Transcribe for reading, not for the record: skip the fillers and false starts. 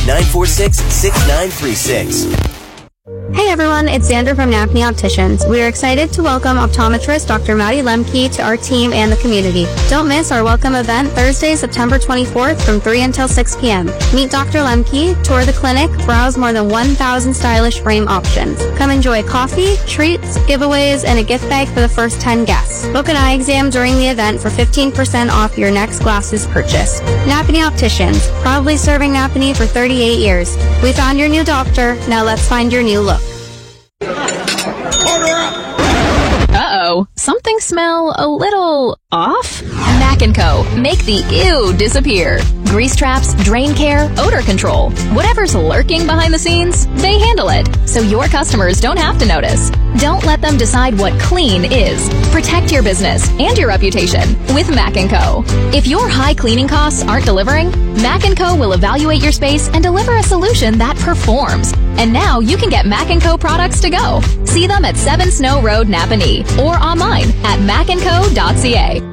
946-6936. Hey everyone, it's Xander from Napney Opticians. We are excited to welcome optometrist Dr. Maddie Lemke to our team and the community. Don't miss our welcome event Thursday, September 24th from 3 until 6 p.m. Meet Dr. Lemke, tour the clinic, browse more than 1,000 stylish frame options. Come enjoy coffee, treats, giveaways, and a gift bag for the first 10 guests. Book an eye exam during the event for 15% off your next glasses purchase. Napney Opticians, proudly serving Napney for 38 years. We found your new doctor, now let's find your new look. Uh-oh, something smell a little off? Mac & Co. Make the ew disappear. Grease traps, drain care, odor control. Whatever's lurking behind the scenes, they handle it, so your customers don't have to notice. Don't let them decide what clean is. Protect your business and your reputation with Mac & Co. If your high cleaning costs aren't delivering, Mac & Co. will evaluate your space and deliver a solution that performs. And now you can get Mac & Co. products to go. See them at 7 Snow Road, Napanee, or online at macandco.ca.